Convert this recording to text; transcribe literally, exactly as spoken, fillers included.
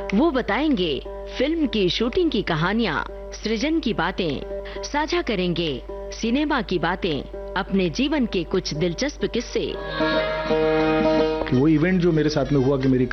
वो बताएंगे फिल्म की शूटिंग की कहानियाँ, सृजन की बातें, साझा करेंगे सिनेमा की बातें, अपने जीवन के कुछ दिलचस्प किस्से। वो इवेंट जो मेरे साथ में हुआ कि मेरी